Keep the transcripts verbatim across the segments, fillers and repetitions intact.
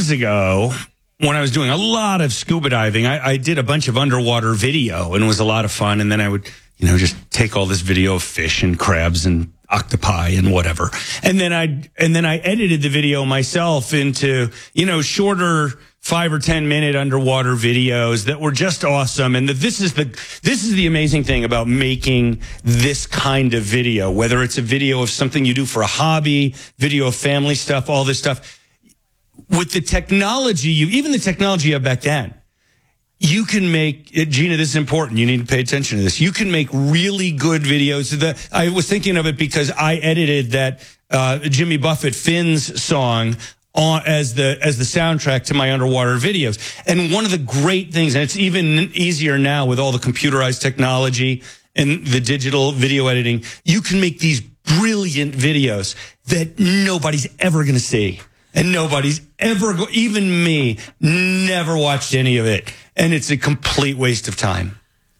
years ago, when I was doing a lot of scuba diving, I, I did a bunch of underwater video, and it was a lot of fun. And then I would, you know, just take all this video of fish and crabs and octopi and whatever. And then I and then I edited the video myself into, you know, shorter five or ten minute underwater videos that were just awesome. And the, this is the this is the amazing thing about making this kind of video, whether it's a video of something you do for a hobby, video of family stuff, all this stuff. With the technology, you even the technology you have back then, you can make, Gina, this is important. You need to pay attention to this. You can make really good videos. The, I was thinking of it because I edited that uh, Jimmy Buffett Fins song on, as the as the soundtrack to my underwater videos. And one of the great things, and it's even easier now with all the computerized technology and the digital video editing, you can make these brilliant videos that nobody's ever going to see. And nobody's ever, go, even me, never watched any of it. And it's a complete waste of time.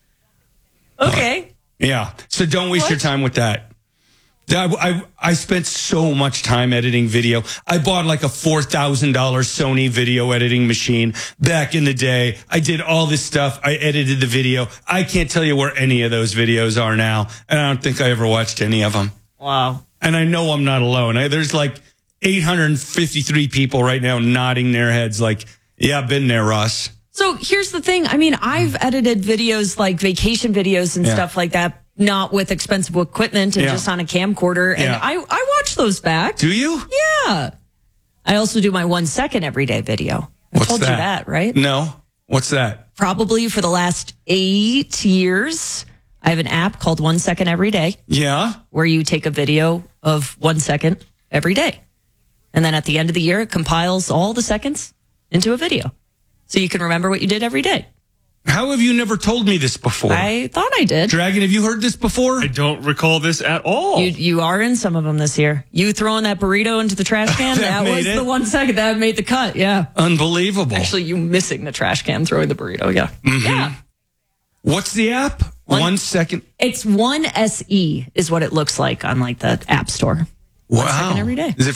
Okay. Uh, yeah. So don't waste what? your time with that. I, I, I spent so much time editing video. I bought like a four thousand dollars Sony video editing machine back in the day. I did all this stuff. I edited the video. I can't tell you where any of those videos are now. And I don't think I ever watched any of them. Wow. And I know I'm not alone. I, there's like eight hundred fifty-three people right now nodding their heads like, yeah, I've been there, Ross. So here's the thing. I mean, I've edited videos like vacation videos and Yeah. stuff like that, not with expensive equipment and Yeah. just on a camcorder. And Yeah. I, I watch those back. Do you? Yeah. I also do my one second everyday video. I What's told that? you that, right? No. What's that? Probably for the last eight years, I have an app called One Second Every Day Yeah. where you take a video of one second every day. And then at the end of the year, it compiles all the seconds into a video. So you can remember what you did every day. How have you never told me this before? I thought I did. Dragon, have you heard this before? I don't recall this at all. You, you are in some of them this year. You throwing that burrito into the trash can, That that, made was it? the one second that made the cut. Yeah. Unbelievable. Actually, you missing the trash can, throwing the burrito. Yeah. Mm-hmm. Yeah. What's the app? One- One second. It's one S E is what it looks like on like the app store. Wow. second every day. Is it